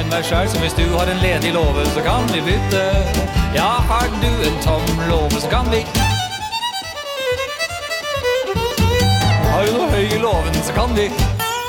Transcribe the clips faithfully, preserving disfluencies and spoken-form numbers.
med meg selv, så hvis du har en ledig låve, så kan vi bytte. Ja, har du en tom låve, så kan vi. Har du noe høy i låven, så kan vi.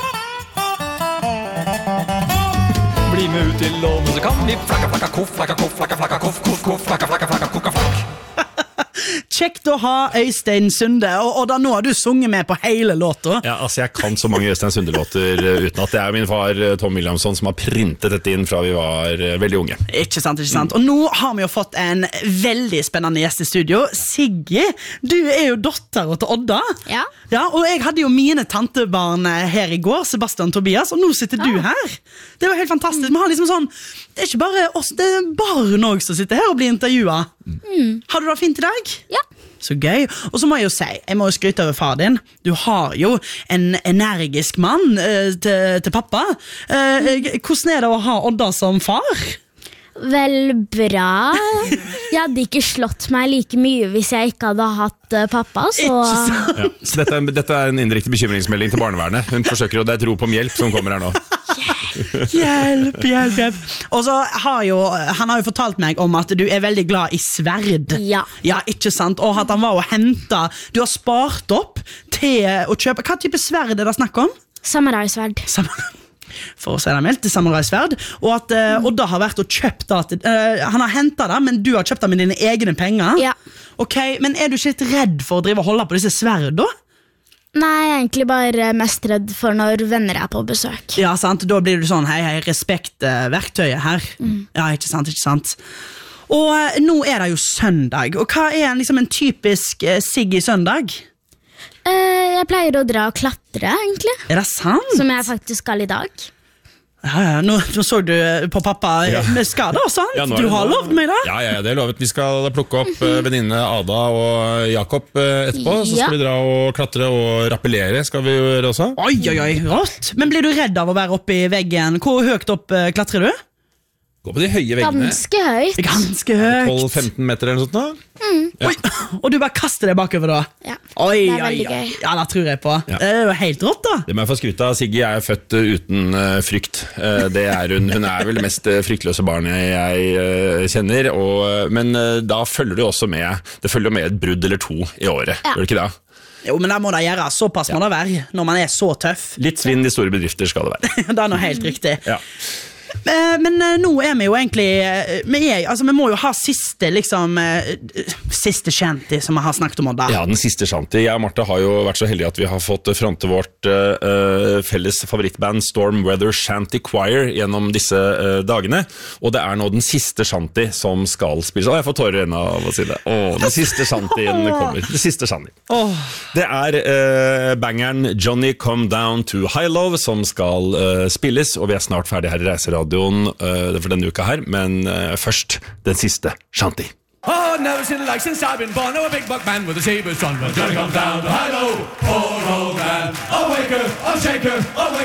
Bli med ut til låven, så kan vi. Flakka, flakka, koff, flakka, koff, flakka, flakka, koff, koff, koff, flakka, flakka, flakka, kokka, flakk. Kjekt å ha Øystein Sunde, og, og da nå har du sunget med på hele låta. Ja, altså jeg kan så mange Øystein Sunde-låter uten at det er min far Tom Williamson som har printet dette inn fra vi var veldig unge. Ikke sant, ikke sant. Og nå har vi jo fått en veldig spennende gjest i studio. Siggy, du er jo datter til Odda. Ja. Ja, og jeg hadde jo mine tantebarn her i går, Sebastian og Tobias, og nå sitter du Ja. her. Det var helt fantastisk. Vi har liksom sånn, det er ikke bare oss, det er barn også som sitter her og blir intervjuet. Mm. Har du det fint i dag? Ja. Så gøy. Og så må jeg jo si, jeg må jo skryte over far din. Du har jo en energisk mann eh, til, til pappa. Eh, hvordan er det å ha Odda som far? Vel, bra. Jeg hadde ikke slått meg like mye hvis jeg ikke hadde hatt uh, pappa, så... Ja. Så dette er, dette er en indirekte bekymringsmelding til barnevernet. Hun forsøker å, det er et rop om hjelp som kommer her nå. Hjelp, hjelp, hjelp. Og så har jo, han har jo fortalt meg om at du er veldig glad i sverd. Ja. Ja, ikke sant? Og at han var og hentet, du har spart opp til å kjøpe, hva type sverd er det snakk om? Samuraisverd. Samurai, for å si det meldt, til samuraisverd. Og at uh, Odda har vært og kjøpt det. Uh, han har hentet det, men du har kjøpt det med dine egne penger. Ja. Ok, men er du ikke litt redd for å drive og holde på disse sverd da? Nei, jeg er egentlig bare mest redd for når venner er på besøk. Ja, sant? Da blir du sånn, hei, hei, respekt uh, verktøyet her. Mm. Ja, ikke sant, ikke sant. Og uh, nå er det jo søndag, og hva er liksom en typisk uh, Siggy søndag? Uh, jeg pleier å dra og klatre, egentlig. Er det sant? Som jeg faktisk skal i dag. Ja, ja, nå, nå så du på pappa Ja. med skader, sant? Ja, nå er du det har nå. lovd meg det. Ja, ja, ja, det er lovet. Vi skal plukke opp uh, venninne Ada og Jakob uh, etterpå. Så Ja. skal vi dra og klatre og rappellere, skal vi gjøre også. Oi, oi, oi, rått. Men blir du redd av å være oppe i veggen? Hvor høyt opp uh, klatrer du? Gå på de høye veggene. Ganske høyt. Ganske høyt. tolv femten meter eller noe sånt da. Ja. Oi, og du bare kaster deg bakover da? Ja. Oi, Det er oi, veldig oi. gøy. Ja, det tror jeg på. Ja. Det er jo helt rått da. Det må jeg få skryt av. Siggy er født uh, uten uh, frykt. Uh, det er hun. Hun er vel det mest uh, fryktløse barnet jeg uh, kjenner. Og, uh, men uh, da følger det jo også med, det følger jo med et brudd eller to i året. Ja. Gjør det ikke det? Jo, men det må det gjøre. Såpass må det være når man er så tøff. Litt svinn i store bedrifter skal det være. Det er noe helt riktig. Ja. Eh, Men eh, nå er vi jo egentlig eh, vi, er, altså, vi må jo ha siste liksom eh, Siste shanty som vi har snakket om da. Ja, den siste shanty. Jeg og Martha har jo vært så heldige at vi har fått fronte vårt uh, felles favorittband Storm Weather Shanty Choir gjennom disse uh, dagene. Og det er nå den siste shanty som skal spilles. Å, jeg får tårer i øynene av å si det. Å, den siste shantyen kommer. Det siste shanty. Åh. Det er uh, bangeren Johnny Come Down to High Love som skal uh, spilles, og vi er snart ferdig her i Reiseradioen uh, for denne uka her, men uh, først den siste shanty. Oh, never seen it like since I've been born. Oh, a big buck man with a saber strong. Well, Johnny comes down to high-low, poor old man. Oh, wake her, oh, shake her, oh, wake